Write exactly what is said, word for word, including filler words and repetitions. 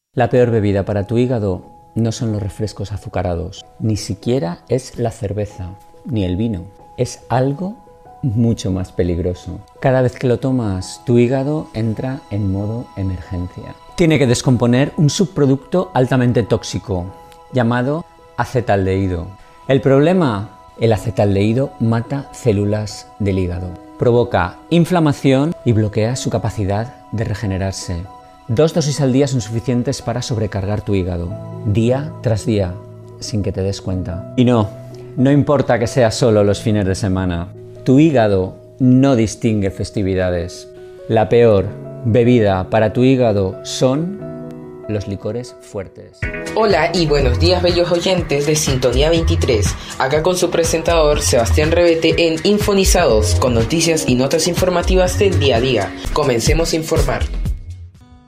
La peor bebida para tu hígado no son los refrescos azucarados, ni siquiera es la cerveza, ni el vino. Es algo mucho más peligroso. Cada vez que lo tomas, tu hígado entra en modo emergencia. Tiene que descomponer un subproducto altamente tóxico, llamado acetaldehído. El problema, el acetaldehído mata células del hígado, provoca inflamación y bloquea su capacidad de regenerarse. Dos dosis al día son suficientes para sobrecargar tu hígado, día tras día, sin que te des cuenta. Y no, no importa que sea solo los fines de semana. Tu hígado no distingue festividades. La peor bebida para tu hígado son los licores fuertes. Hola y buenos días, bellos oyentes de Sintonía veintitrés. Acá con su presentador Sebastián Revete en Infonizados, con noticias y notas informativas del día a día. Comencemos a informar.